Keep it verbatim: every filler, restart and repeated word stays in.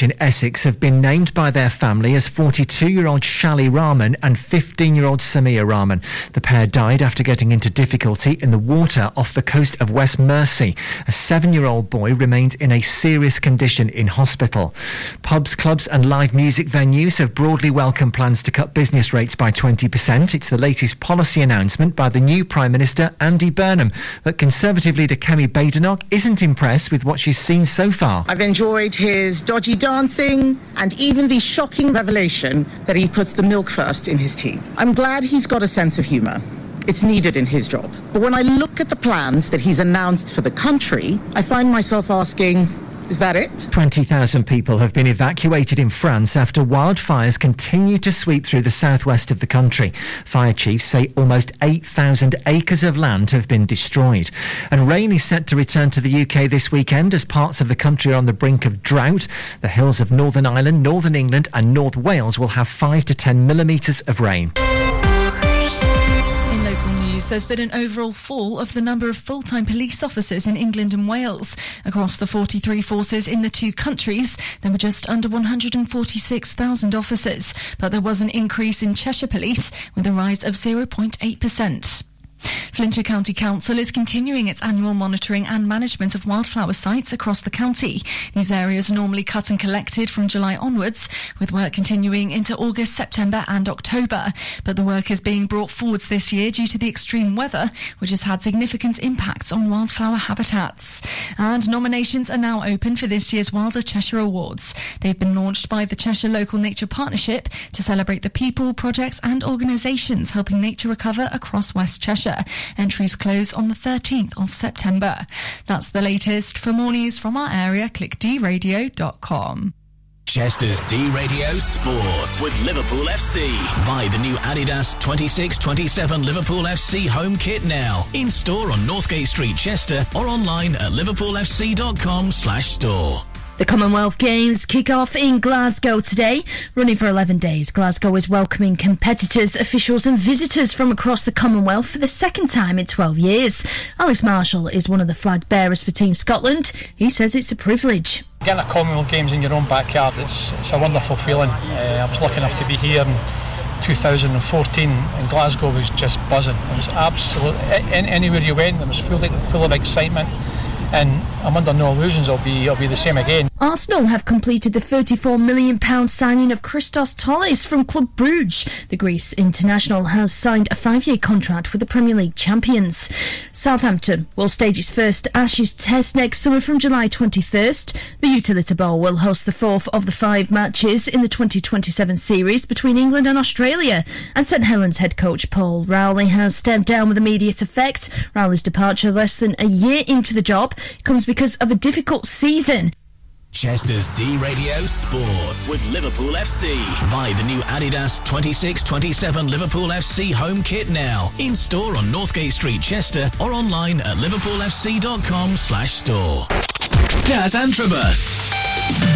Beach in Essex have been named by their family as forty-two-year-old Shali Rahman and fifteen-year-old Samia Rahman. The pair died after getting into difficulty in the water off the coast of West Mersey. A seven-year-old boy remains in a serious condition in hospital. Pubs, clubs and live music venues have broadly welcomed plans to cut business rates by twenty percent. It's the latest policy announcement by the new Prime Minister, Andy Burnham. But Conservative leader Kemi Badenoch isn't impressed with what she's seen so far. I've enjoyed his dodgy dancing and even the shocking revelation that he puts the milk first in his tea. I'm glad he's got a sense of humour. It's needed in his job. But when I look at the plans that he's announced for the country, I find myself asking, is that it? twenty thousand people have been evacuated in France after wildfires continue to sweep through the southwest of the country. Fire chiefs say almost eight thousand acres of land have been destroyed. And rain is set to return to the U K this weekend as parts of the country are on the brink of drought. The hills of Northern Ireland, Northern England and North Wales will have five to ten millimetres of rain. There's been an overall fall of the number of full-time police officers in England and Wales. Across the forty-three forces in the two countries, there were just under one hundred forty-six thousand officers, but there was an increase in Cheshire Police with a rise of zero point eight percent. Flintshire County Council is continuing its annual monitoring and management of wildflower sites across the county. These areas are normally cut and collected from July onwards, with work continuing into August, September and October. But the work is being brought forwards this year due to the extreme weather, which has had significant impacts on wildflower habitats. And nominations are now open for this year's Wilder Cheshire Awards. They've been launched by the Cheshire Local Nature Partnership to celebrate the people, projects and organisations helping nature recover across West Cheshire. Entries close on the thirteenth of September. That's the latest. For more news from our area, click d radio dot com. Chester's D Radio Sport with Liverpool F C. Buy the new Adidas twenty-six twenty-seven Liverpool F C home kit now. In store on Northgate Street, Chester, or online at liverpool f c dot com slash store. The Commonwealth Games kick off in Glasgow today. Running for eleven days, Glasgow is welcoming competitors, officials and visitors from across the Commonwealth for the second time in twelve years. Alex Marshall is one of the flag bearers for Team Scotland. He says it's a privilege. Getting a Commonwealth Games in your own backyard, it's, it's a wonderful feeling. Uh, I was lucky enough to be here in two thousand fourteen and Glasgow was just buzzing. It was absolutely, anywhere you went, it was full of, full of excitement. And I'm under no illusions it'll be, it'll be the same again. Arsenal have completed the thirty-four million pounds signing of Christos Tollis from Club Brugge. The Greece international has signed a five-year contract with the Premier League champions. Southampton will stage its first Ashes Test next summer from July twenty-first. The Utilita Bowl will host the fourth of the five matches in the twenty twenty-seven series between England and Australia. And St Helens head coach Paul Rowley has stepped down with immediate effect. Rowley's departure less than a year into the job comes because of a difficult season. Chester's D Radio Sport with Liverpool F C. Buy the new Adidas twenty-six twenty-seven Liverpool F C home kit now. In store on Northgate Street, Chester, or online at liverpool f c dot com slash store. Das Antrobus.